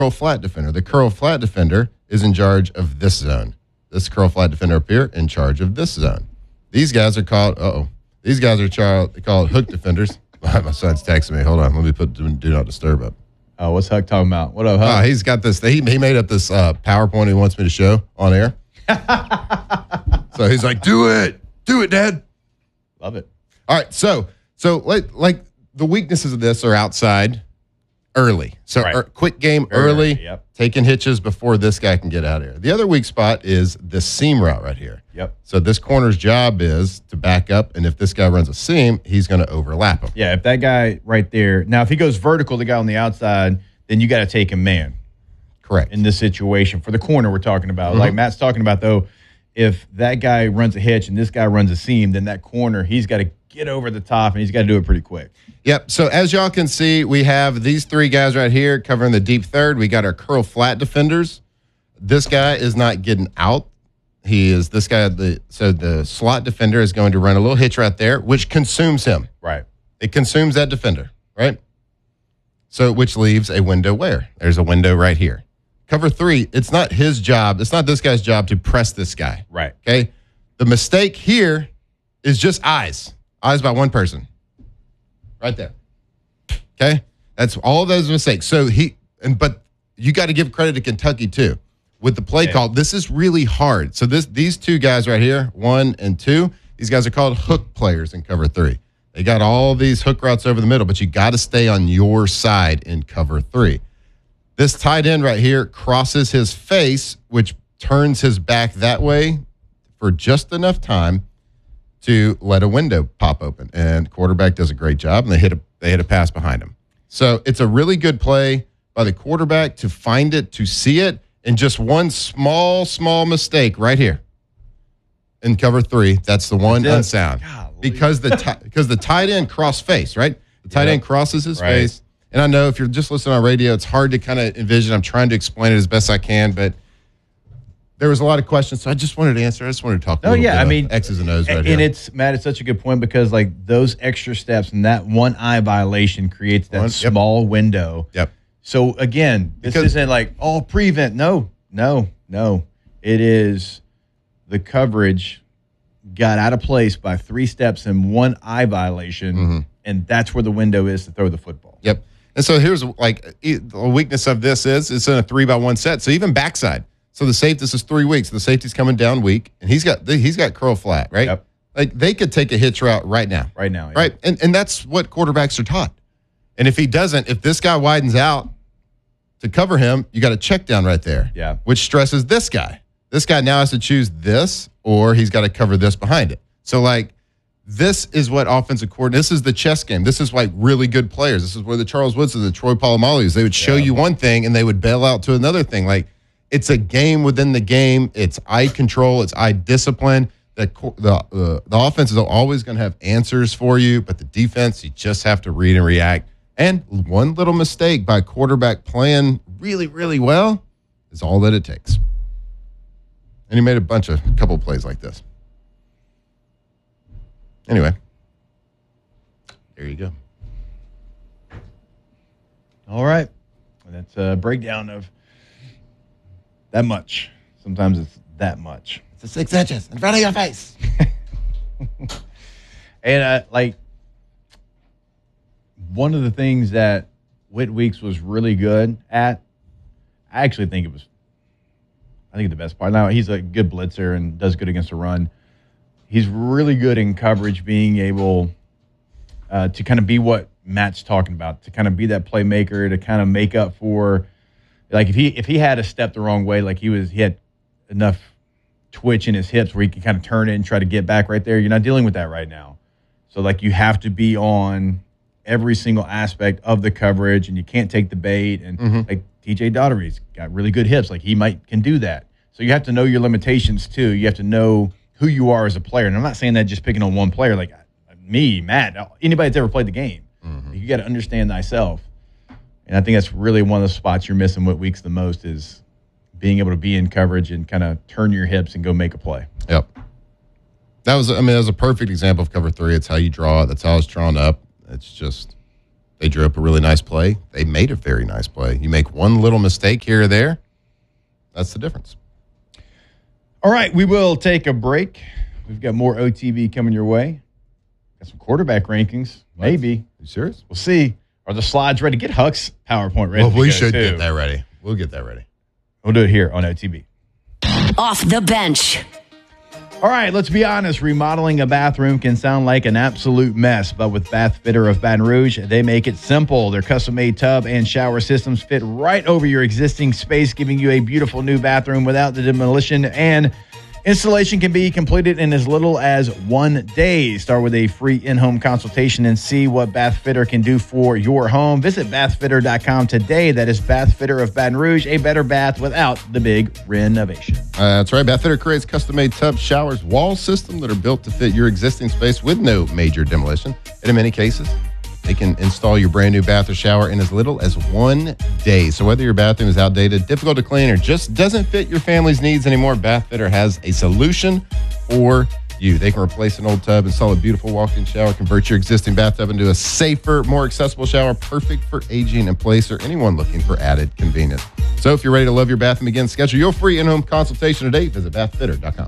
curl flat defender. The curl flat defender is in charge of this zone. This curl flat defender up here in charge of this zone. These guys are called, called hook defenders. My son's texting me. Hold on. Let me put do not disturb up. Oh, what's Huck talking about? What up, Huck? He's got this. He made up this PowerPoint he wants me to show on air. So he's like, do it, Dad. Love it. All right, so like the weaknesses of this are outside early. So Right. Quick game Very early, early, yep. taking hitches before this guy can get out of here. The other weak spot is the seam route right here. Yep. So this corner's job is to back up, and if this guy runs a seam, he's going to overlap him. Yeah, if that guy right there. Now, if he goes vertical, the guy on the outside, then you got to take him man. Correct. In this situation for the corner we're talking about. Like Matt's talking about, though, if that guy runs a hitch and this guy runs a seam, then that corner, he's got to get over the top, and he's got to do it pretty quick. Yep. So as y'all can see, we have these three guys right here covering the deep third. We got our curl flat defenders. This guy is not getting out. He is this guy. So the slot defender is going to run a little hitch right there, which consumes him. Right. It consumes that defender, right? So which leaves a window where? There's a window right here. Cover three, it's not his job. It's not this guy's job to press this guy. Right. Okay. The mistake here is just eyes. Eyes by one person. Right there. Okay? That's all those mistakes. So but you got to give credit to Kentucky too. With the play call, this is really hard. So these two guys right here, 1 and 2, these guys are called hook players in cover three. They got all these hook routes over the middle, but you got to stay on your side in cover three. This tight end right here crosses his face, which turns his back that way for just enough time to let a window pop open. And quarterback does a great job, and they hit a pass behind him. So it's a really good play by the quarterback to find it, to see it, and just one small mistake right here in cover three. That's the one unsound. Golly. Because the tight end cross face, right? The tight end crosses his face. And I know if you're just listening on radio, it's hard to kind of envision. I'm trying to explain it as best I can, but there was a lot of questions, so I just wanted to answer. I just wanted to talk a little bit about X's and O's right here. And Matt, it's such a good point because like those extra steps and that one eye violation creates that small window. Yep. So again, this isn't like, prevent. No. It is the coverage got out of place by 3 steps and one eye violation, and that's where the window is to throw the football. Yep. And so here's like the weakness of this is it's in a 3-by-1 set. So even backside. So the safety, this is 3 weeks. The safety's coming down weak, and he's got curl flat, right? Yep. Like they could take a hitch route right now. Right now. Yeah. Right. And that's what quarterbacks are taught. And if he doesn't, if this guy widens out to cover him, you got a check down right there. Yeah. Which stresses this guy. This guy now has to choose this, or he's got to cover this behind it. So like this is what offensive coordinator, this is the chess game. This is like really good players. This is where the Charles Woods and the Troy Polamalu's, they would show you one thing and they would bail out to another thing. Like it's a game within the game. It's eye control. It's eye discipline. The offense is always going to have answers for you, but the defense, you just have to read and react. And one little mistake by quarterback playing really, really well is all that it takes. And he made a couple of plays like this. Anyway, there you go. All right. And that's a breakdown of that much. Sometimes it's that much. It's a 6 inches in front of your face. And one of the things that Whit Weeks was really good at, I think the best part. Now, he's a good blitzer and does good against the run. He's really good in coverage, being able to kind of be what Matt's talking about, to kind of be that playmaker, to kind of make up for, like if he had a step the wrong way, like he had enough twitch in his hips where he could kind of turn it and try to get back right there. You're not dealing with that right now. So like you have to be on every single aspect of the coverage, and you can't take the bait. And like TJ Daugherty's got really good hips. Like he can do that. So you have to know your limitations too. You have to know who you are as a player. And I'm not saying that just picking on one player, like me, Matt, anybody that's ever played the game. You got to understand thyself. And I think that's really one of the spots you're missing Whit Weeks the most is being able to be in coverage and kind of turn your hips and go make a play. Yep. That was a perfect example of cover three. It's how you draw it. That's how it's drawn up. It's just They drew up a really nice play. They made a very nice play. You make one little mistake here or there, that's the difference. All right, we will take a break. We've got more OTB coming your way. Got some quarterback rankings, maybe. Are you serious? We'll see. Are the slides ready? Get Huck's PowerPoint ready. Well, we should get that ready. We'll get that ready. We'll do it here on OTB. Off the bench. All right, let's be honest. Remodeling a bathroom can sound like an absolute mess, but with Bath Fitter of Baton Rouge, they make it simple. Their custom-made tub and shower systems fit right over your existing space, giving you a beautiful new bathroom without the demolition, and installation can be completed in as little as 1 day. Start with a free in-home consultation and see what Bath Fitter can do for your home. Visit bathfitter.com today. That is Bath Fitter of Baton Rouge, a better bath without the big renovation. That's right. Bath Fitter creates custom-made tub, showers, wall system that are built to fit your existing space with no major demolition. And in many cases, they can install your brand new bath or shower in as little as 1 day. So whether your bathroom is outdated, difficult to clean, or just doesn't fit your family's needs anymore, Bath Fitter has a solution for you. They can replace an old tub, install a beautiful walk-in shower, convert your existing bathtub into a safer, more accessible shower, perfect for aging in place or anyone looking for added convenience. So if you're ready to love your bathroom again, schedule your free in-home consultation today. Visit bathfitter.com.